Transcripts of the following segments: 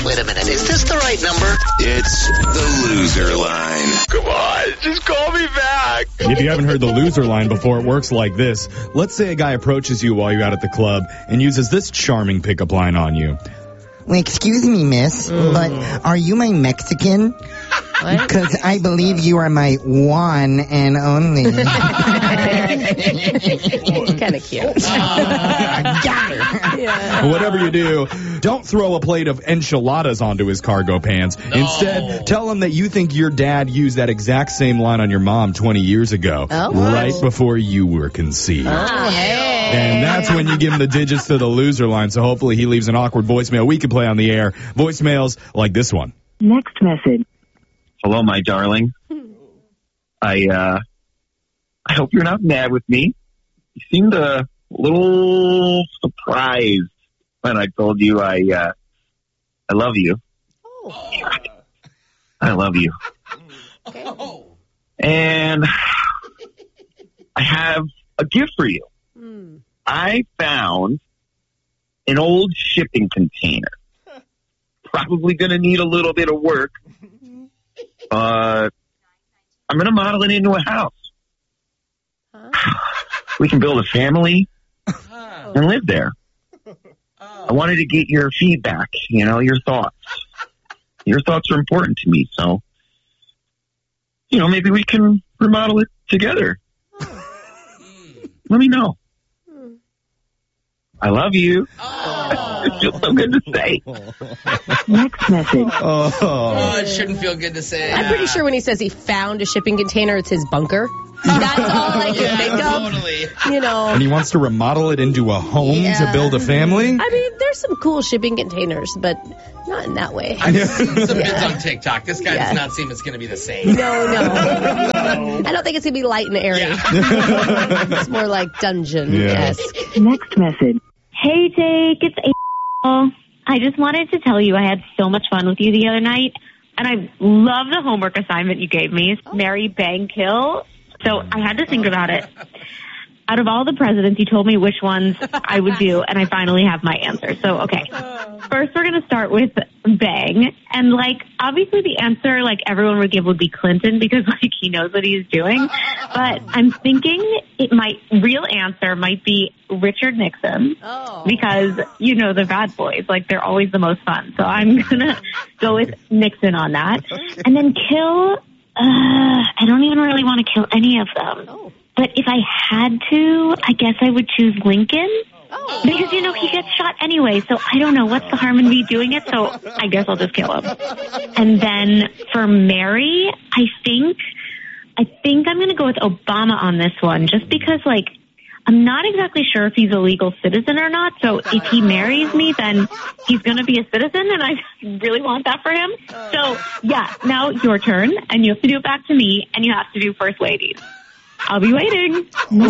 Wait a minute, is this the right number? It's the loser line. Come on, just call me back. If you haven't heard the loser line before, it works like this. Let's say a guy approaches you while you're out at the club and uses this charming pickup line on you. Well, excuse me, miss, but are you my Mexican? Because I believe you are my one and only. Kind of cute. Got her. Yeah. Whatever you do, don't throw a plate of enchiladas onto his cargo pants. Instead, tell him that you think your dad used that exact same line on your mom 20 years ago, right before you were conceived. And that's when you give him the digits to the loser line, so hopefully he leaves an awkward voicemail we can play on the air. Voicemails like this one. Next message. Hello, my darling. I hope you're not mad with me. You seemed a little surprised when I told you I love you. I love you. Okay. And I have a gift for you. I found an old shipping container. Probably going to need a little bit of work. I'm going to model it into a house. We can build a family and live there. I wanted to get your feedback, your thoughts. Your thoughts are important to me, so, maybe we can remodel it together. Let me know. I love you. It feels so good to say. Next message. Oh, it shouldn't feel good to say. I'm pretty sure when he says he found a shipping container, it's his bunker. That's all I can think of. Totally. And he wants to remodel it into a home to build a family? I mean, there's some cool shipping containers, but not in that way. I've seen some bits on TikTok. This guy does not seem it's going to be the same. No. I don't think it's going to be light and airy. It's more like dungeon-esque. Next message. Hey, Jake, it's April. I just wanted to tell you I had so much fun with you the other night, and I love the homework assignment you gave me, Marry, Bang, Kill. So I had to think about it. Out of all the presidents, you told me which ones I would do, and I finally have my answer. So, okay. First, we're going to start with Bang. And, obviously the answer, everyone would give would be Clinton because, he knows what he's doing. But I'm thinking real answer might be Richard Nixon because, the bad boys. They're always the most fun. So I'm going to go with Nixon on that. And then Kill, I don't even really want to kill any of them. But if I had to, I guess I would choose Lincoln. Because, he gets shot anyway, so I don't know. What's the harm in me doing it? So I guess I'll just kill him. And then for Mary, I think I'm going to go with Obama on this one, just because, I'm not exactly sure if he's a legal citizen or not. So if he marries me, then he's going to be a citizen, and I really want that for him. So, yeah, now your turn, and you have to do it back to me, and you have to do first ladies. I'll be waiting.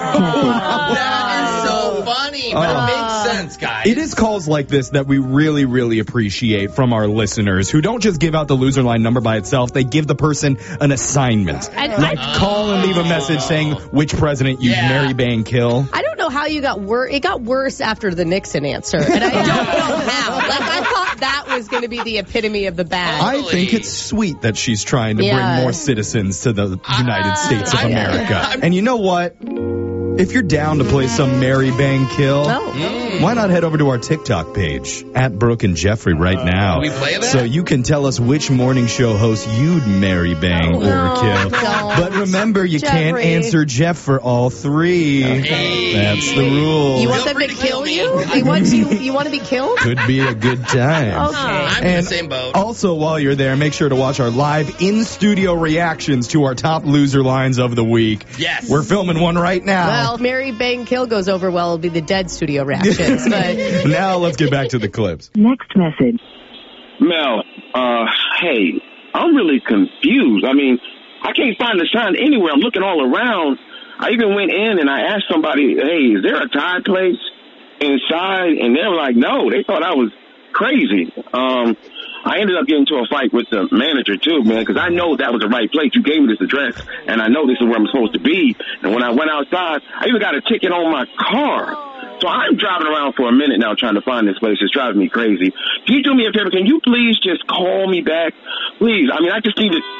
That is so funny, but it makes sense, guys. It is calls like this that we really, really appreciate from our listeners who don't just give out the loser line number by itself. They give the person an assignment. Call and leave a message saying which president you'd marry, bang, kill. I don't know how you got worse. It got worse after the Nixon answer, and I don't know how. I thought that was going to be the epitome of the bad. I think it's sweet that she's trying to bring more citizens to the United States of America. And you know what? If you're down to play some Marry, Bang, Kill, why not head over to our TikTok page, @Brooke and Jeffrey, right now. Can we play that? So you can tell us which morning show host you'd marry, bang, or kill. But remember, you can't answer Jeff for all three. That's the rule. You want them to kill you? You want to be killed? Could be a good time. Okay. I'm in the same boat. Also, while you're there, make sure to watch our live in-studio reactions to our top loser lines of the week. Yes. We're filming one right now. Well, if Marry, Bang, Kill goes over well, it'll be the dead studio reactions. But now let's get back to the clips. Next message. Mel, hey, I'm really confused. I mean, I can't find the sign anywhere. I'm looking all around. I even went in and I asked somebody, hey, is there a Thai place inside? And they were like, no. They thought I was crazy. I ended up getting into a fight with the manager, too, man, because I know that was the right place. You gave me this address, and I know this is where I'm supposed to be. And when I went outside, I even got a ticket on my car. So I'm driving around for a minute now trying to find this place. It's driving me crazy. Can you do me a favor? Can you please just call me back? Please. I mean, I just need to...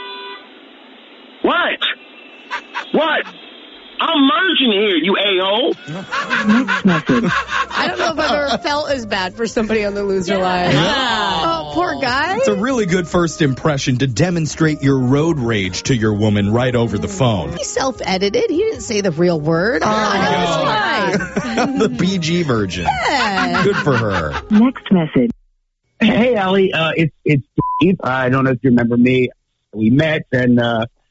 What? I'm merging here, you a-hole. Next message. I don't know if I've ever felt as bad for somebody on the loser line. Oh, poor guy. It's a really good first impression to demonstrate your road rage to your woman right over the phone. He self-edited. He didn't say the real word. It was fine. The PG version. Yeah. Good for her. Next message. Hey, Allie, it's Steve. I don't know if you remember me. We met, and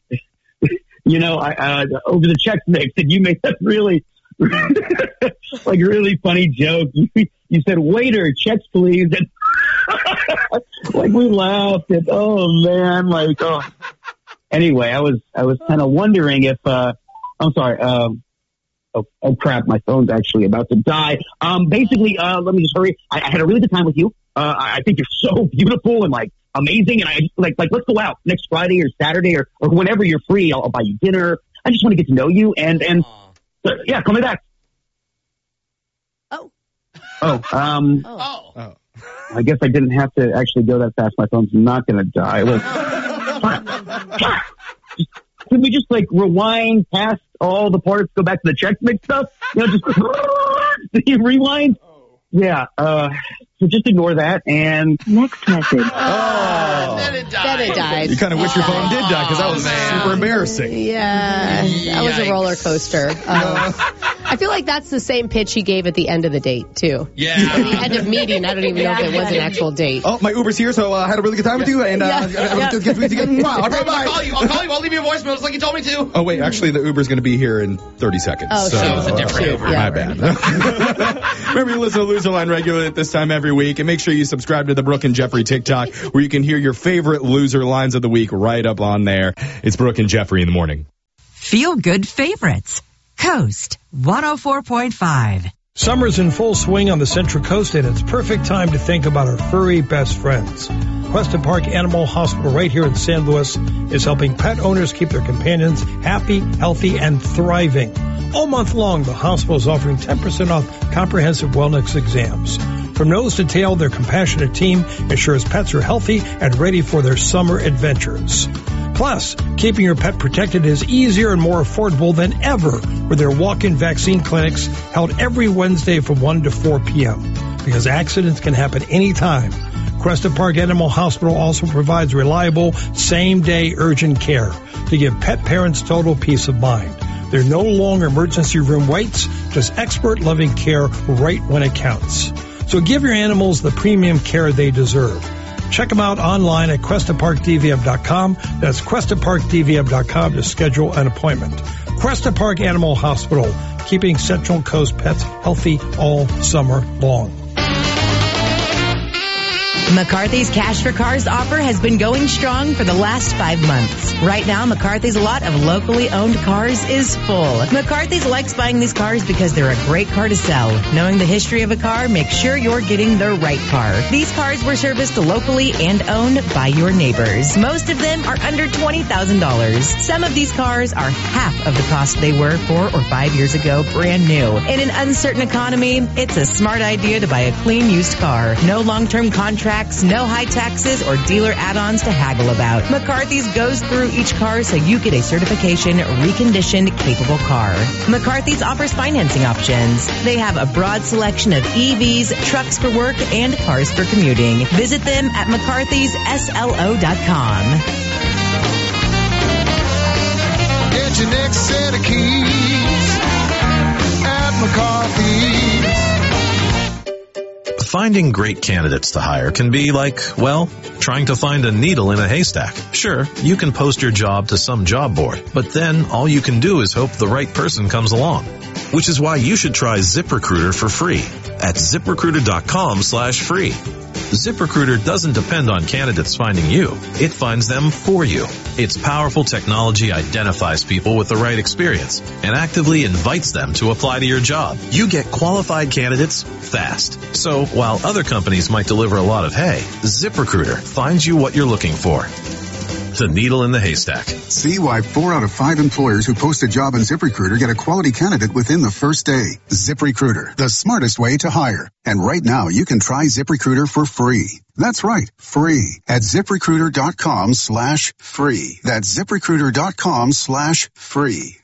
over the check mix, and you made that really, really funny joke. You said, "Waiter, checks, please," and we laughed. And oh man, Anyway, I was kind of wondering if I'm sorry. Oh crap, my phone's actually about to die. Basically, let me just hurry. I had a really good time with you. I think you're so beautiful and amazing. And I just let's go out next Friday or Saturday or whenever you're free. I'll buy you dinner. I just want to get to know you and yeah, call me back. I guess I didn't have to actually go that fast. My phone's not going to die. Can we just rewind past all the parts, go back to the check mix stuff? Just rewind? Yeah, so just ignore that and... Next message. Then it died. You kind of wish your phone did die because that was super embarrassing. Yeah, that was a roller coaster. I feel like that's the same pitch he gave at the end of the date, too. Yeah. At the end of meeting, I don't even know if it was an actual date. Oh, my Uber's here, so I had a really good time with you, and get me together. Wow, okay, bye. I'll call you. I'll leave you a voicemail just like you told me to. Oh, wait, actually, the Uber's going to be here in 30 seconds. Oh, so it's a different Uber. My bad. Remember, you listen to Loser Line regularly at this time every week, and make sure you subscribe to the Brooke and Jeffrey TikTok, where you can hear your favorite loser lines of the week right up on there. It's Brooke and Jeffrey in the morning. Feel good favorites. Coast 104.5. Summer's in full swing on the Central Coast, and it's perfect time to think about our furry best friends. Cuesta Park Animal Hospital right here in San Luis is helping pet owners keep their companions happy, healthy, and thriving. All month long, the hospital is offering 10% off comprehensive wellness exams. From nose to tail, their compassionate team ensures pets are healthy and ready for their summer adventures. Plus, keeping your pet protected is easier and more affordable than ever with their walk-in vaccine clinics held every Wednesday from 1 to 4 p.m. Because accidents can happen anytime. Cuesta Park Animal Hospital also provides reliable, same-day urgent care to give pet parents total peace of mind. There are no longer emergency room waits, just expert loving care right when it counts. So give your animals the premium care they deserve. Check them out online at QuestaParkDVM.com. That's QuestaParkDVM.com to schedule an appointment. Cuesta Park Animal Hospital, keeping Central Coast pets healthy all summer long. McCarthy's Cash for Cars offer has been going strong for the last 5 months. Right now, McCarthy's lot of locally owned cars is full. McCarthy's likes buying these cars because they're a great car to sell. Knowing the history of a car, make sure you're getting the right car. These cars were serviced locally and owned by your neighbors. Most of them are under $20,000. Some of these cars are half of the cost they were 4 or 5 years ago, brand new. In an uncertain economy, it's a smart idea to buy a clean used car. No long-term contract, no high taxes or dealer add-ons to haggle about. McCarthy's goes through each car so you get a certification, reconditioned, capable car. McCarthy's offers financing options. They have a broad selection of EVs, trucks for work, and cars for commuting. Visit them at McCarthy'sSLO.com. Get your next set of keys at McCarthy's. Finding great candidates to hire can be like, well, trying to find a needle in a haystack. Sure, you can post your job to some job board, but then all you can do is hope the right person comes along. Which is why you should try ZipRecruiter for free at ZipRecruiter.com/free. ZipRecruiter doesn't depend on candidates finding you. It finds them for you. Its powerful technology identifies people with the right experience and actively invites them to apply to your job. You get qualified candidates fast. So while other companies might deliver a lot of hay, ZipRecruiter finds you what you're looking for. to Needle in the Haystack. See why 4 out of 5 employers who post a job on ZipRecruiter get a quality candidate within the first day. ZipRecruiter, the smartest way to hire. And right now, you can try ZipRecruiter for free. That's right, free at ZipRecruiter.com/free. That's ZipRecruiter.com/free.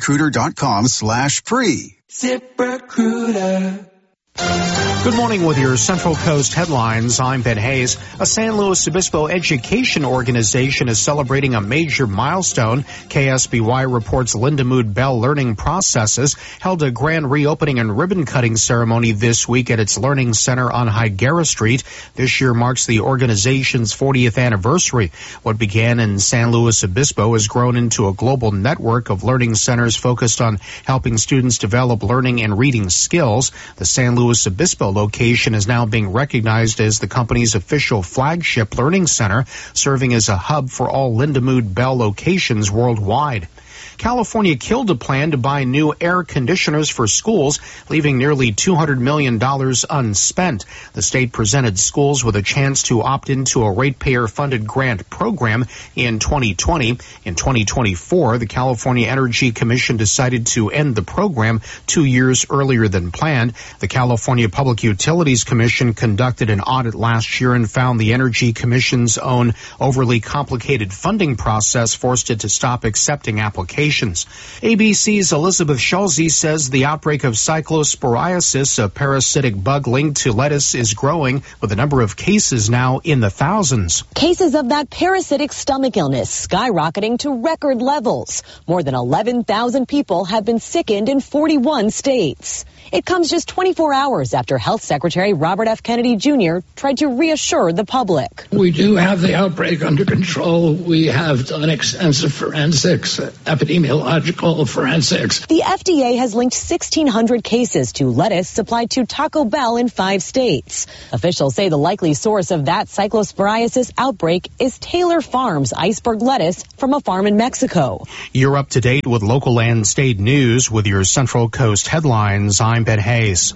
ZipRecruiter.com/free. ZipRecruiter. Good morning with your Central Coast headlines. I'm Ben Hayes. A San Luis Obispo education organization is celebrating a major milestone. KSBY reports Lindamood Bell Learning Processes held a grand reopening and ribbon cutting ceremony this week at its learning center on Higuera Street. This year marks the organization's 40th anniversary. What began in San Luis Obispo has grown into a global network of learning centers focused on helping students develop learning and reading skills. The San Luis Obispo location is now being recognized as the company's official flagship learning center, serving as a hub for all Lindamood Bell locations worldwide. California killed a plan to buy new air conditioners for schools, leaving nearly $200 million unspent. The state presented schools with a chance to opt into a ratepayer-funded grant program in 2020. In 2024, the California Energy Commission decided to end the program 2 years earlier than planned. The California Public Utilities Commission conducted an audit last year and found the Energy Commission's own overly complicated funding process forced it to stop accepting applications. ABC's Elizabeth Schulze says the outbreak of cyclosporiasis, a parasitic bug linked to lettuce, is growing, with a number of cases now in the thousands. Cases of that parasitic stomach illness skyrocketing to record levels. More than 11,000 people have been sickened in 41 states. It comes just 24 hours after Health Secretary Robert F. Kennedy Jr. tried to reassure the public. We do have the outbreak under control. We have done extensive forensics, epidemiological forensics. The FDA has linked 1,600 cases to lettuce supplied to Taco Bell in 5 states. Officials say the likely source of that cyclosporiasis outbreak is Taylor Farms iceberg lettuce from a farm in Mexico. You're up to date with local and state news with your Central Coast headlines. I'm Ben Hayes.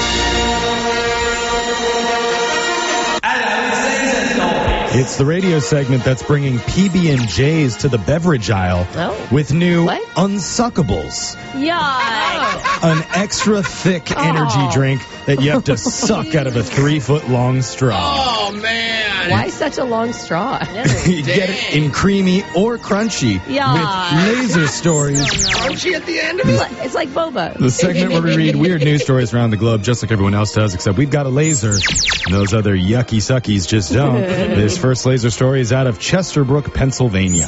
It's the radio segment that's bringing PB&J's to the beverage aisle with new Unsuckables. Yeah. An extra thick energy drink that you have to suck out of a 3-foot-long straw. Oh, man. Why such a long straw? You get it in creamy or crunchy with laser stories. Crunchy at the end of it? It's like boba. The segment where we read weird news stories around the globe just like everyone else does, except we've got a laser. And those other yucky suckies just don't. This first laser story is out of Chesterbrook, Pennsylvania.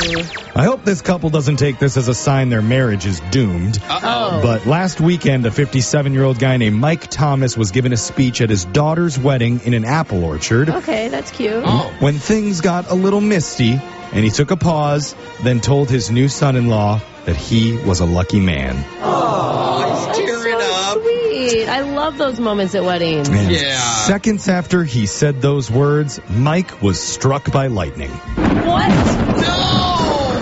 I hope this couple doesn't take this as a sign their marriage is doomed. But last weekend, a 57-year-old guy named Mike Thomas was given a speech at his daughter's wedding in an apple orchard. Okay, that's cute. When things got a little misty, and he took a pause, then told his new son-in-law that he was a lucky man. Oh, he's tearing up. Sweet. I love those moments at weddings. And yeah. Seconds after he said those words, Mike was struck by lightning. What? No!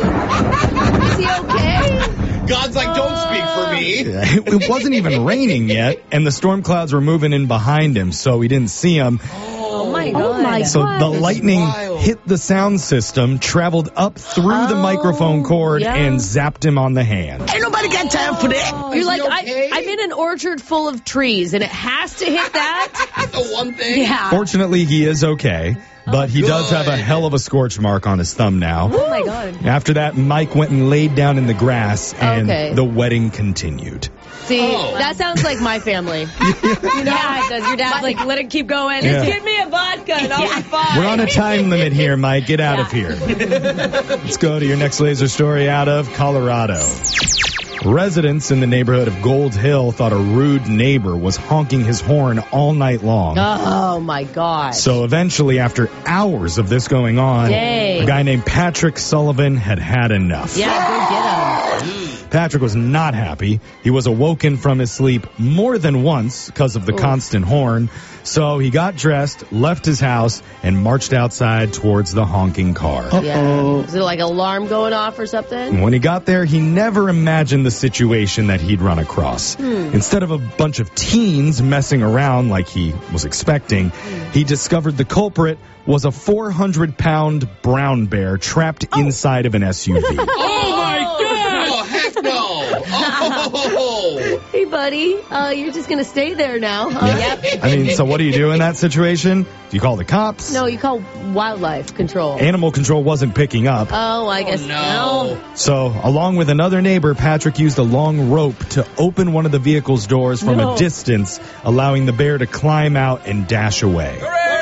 Is he okay? God's like, don't speak for me. It wasn't even raining yet, and the storm clouds were moving in behind him, so he didn't see them. Oh my God. So the lightning hit the sound system, traveled up through the microphone cord, and zapped him on the hand. Ain't nobody got time for that. You're like, I'm in an orchard full of trees, and it has to hit that? The one thing? Yeah. Fortunately, he is okay. But he does have a hell of a scorch mark on his thumb now. Oh, my God. After that, Mike went and laid down in the grass, and the wedding continued. See, that sounds like my family. You know how it does. Your dad's like, let it keep going. Just give me a vodka and I'll be fine. We're on a time limit here, Mike. Get out of here. Let's go to your next laser story out of Colorado. Residents in the neighborhood of Gold Hill thought a rude neighbor was honking his horn all night long. Oh, my God. So eventually, after hours of this going on, a guy named Patrick Sullivan had enough. Yeah, go get him. Patrick was not happy. He was awoken from his sleep more than once because of the constant horn. So he got dressed, left his house, and marched outside towards the honking car. Yeah. Is it like an alarm going off or something? When he got there, he never imagined the situation that he'd run across. Instead of a bunch of teens messing around like he was expecting, he discovered the culprit was a 400-pound brown bear trapped inside of an SUV. Oh, my God! Oh, heck no! Oh! Hey, buddy, you're just going to stay there now, huh? Yep. I mean, so what do you do in that situation? Do you call the cops? No, you call wildlife control. Animal control wasn't picking up. Oh, I guess no. So, along with another neighbor, Patrick used a long rope to open one of the vehicle's doors from a distance, allowing the bear to climb out and dash away.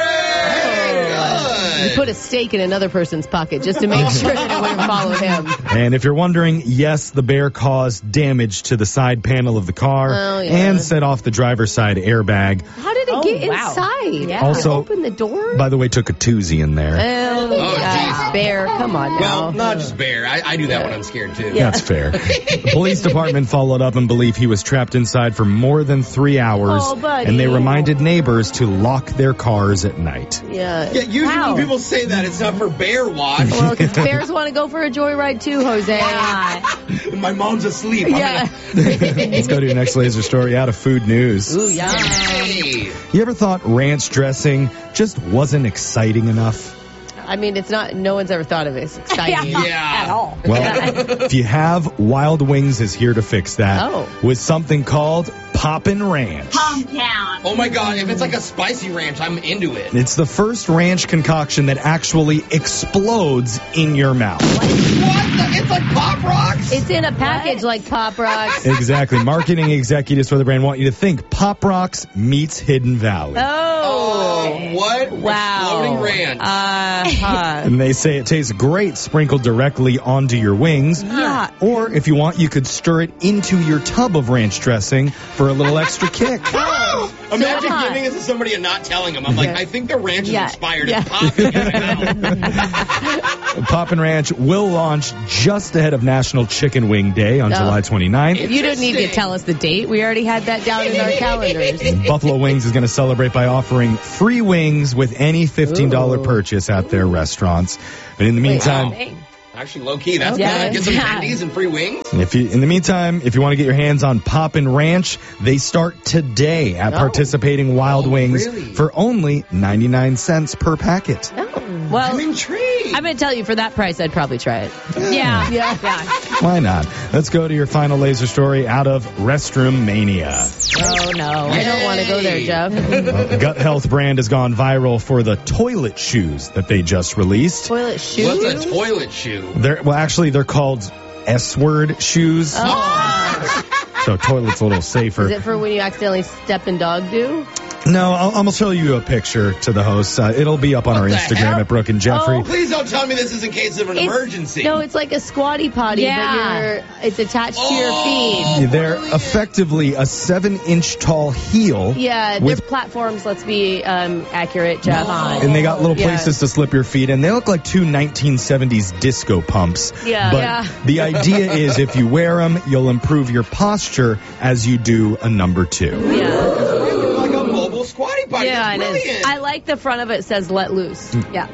You put a stake in another person's pocket just to make sure that it wouldn't follow him. And if you're wondering, yes, the bear caused damage to the side panel of the car and set off the driver's side airbag. How did it get inside? Yeah. Also, open the door? By the way, took a toozy in there. Oh, bear, come on now. Well, not just bear. I do that when I'm scared, too. That's fair. The police department followed up and believed he was trapped inside for more than 3 hours. Oh, buddy. And they reminded neighbors to lock their cars at night. Yeah. Yeah, usually when people say that, it's not for bear watch. Well, because bears want to go for a joyride too, Jose. My mom's asleep. Yeah. Let's go to your next laser story out of food news. Ooh, yeah. You ever thought ranch dressing just wasn't exciting enough? I mean, it's not, no one's ever thought of it as exciting. At all. Well, if you have, Wild Wings is here to fix that with something called Poppin' Ranch. Calm down. Oh my God, if it's like a spicy ranch, I'm into it. It's the first ranch concoction that actually explodes in your mouth. What? It's like Pop Rocks? It's in a package like Pop Rocks. Exactly. Marketing executives for the brand want you to think Pop Rocks meets Hidden Valley. Oh, what? Wow. Exploding ranch. And they say it tastes great sprinkled directly onto your wings. Yeah. Or if you want, you could stir it into your tub of ranch dressing for a little extra kick. Imagine giving it to somebody and not telling them. I'm like, I think the ranch is expired. It's popping in my mouth. Poppin' Ranch will launch just ahead of National Chicken Wing Day on July 29th. You don't need to tell us the date. We already had that down in our calendars. Buffalo Wings is going to celebrate by offering free wings with any $15 purchase at their restaurants. But in the meantime... Actually, low-key, that's good. Get some candies and free wings. In the meantime, if you want to get your hands on Poppin' Ranch, they start today at participating Wild Wings for only 99 cents per packet. Well, I'm intrigued. I'm going to tell you, for that price, I'd probably try it. Yeah. Why not? Let's go to your final laser story out of Restroom Mania. Oh, no. I don't want to go there, Jeff. Gut Health brand has gone viral for the toilet shoes that they just released. Toilet shoes? What's a toilet shoe? They're called S-word shoes. So toilet's a little safer. Is it for when you accidentally step in dog doo? No, I'm going to show you a picture to the host. It'll be up on our Instagram at Brooke and Jeffrey. Oh, please don't tell me this is in case of an emergency. No, it's like a squatty potty, but it's attached to your feet. They're effectively a 7-inch tall heel. Yeah, they're platforms, let's be accurate, Jeff. And they got little places to slip your feet in. They look like two 1970s disco pumps. But the idea is if you wear them, you'll improve your posture as you do a number 2. Squatty potty. Yeah, that's brilliant. I like the front of it says "let loose." Yeah.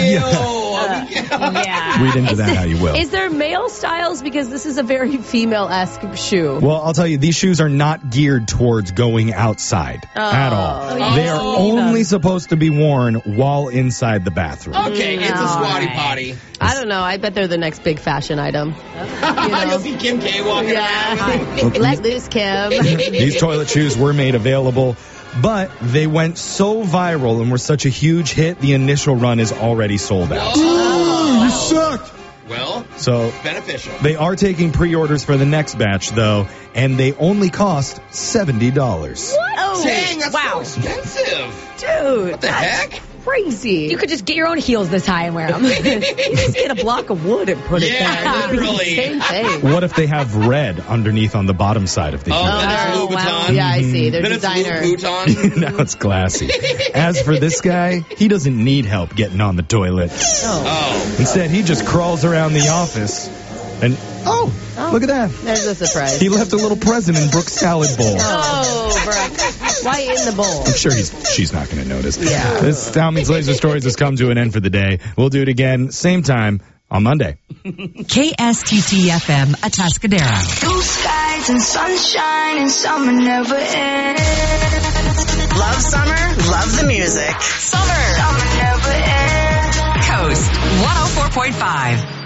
Read into that how you will. Is there male styles? Because this is a very female-esque shoe. Well, I'll tell you, these shoes are not geared towards going outside at all. They are only supposed to be worn while inside the bathroom. Okay, it's a squatty potty. I don't know. I bet they're the next big fashion item. You'll see Kim K walking around. Let loose, Kim. These toilet shoes were made available, but they went so viral and were such a huge hit, the initial run is already sold out. You sucked. Well, so beneficial. They are taking pre-orders for the next batch, though, and they only cost $70. What? Oh, dang, that's so expensive. Dude, what the heck? Crazy. You could just get your own heels this high and wear them. You just get a block of wood and put it there. Yeah, literally. Same thing. What if they have red underneath on the bottom side of the heel? Then it's Louis Vuitton. Wow. Yeah, I see. They're then designer. It's Louis Vuitton. Now it's classy. As for this guy, he doesn't need help getting on the toilet. Oh. Instead, he just crawls around the office and Oh, look at that. There's a surprise. He left a little present in Brooke's salad bowl. Oh, Brooke. Why in the bowl? I'm sure she's not going to notice. Yeah. This Town Meets Laser Stories has come to an end for the day. We'll do it again, same time, on Monday. KSTT-FM, Atascadero. Blue skies and sunshine and summer never ends. Love summer, love the music. Summer never ends. Coast 104.5.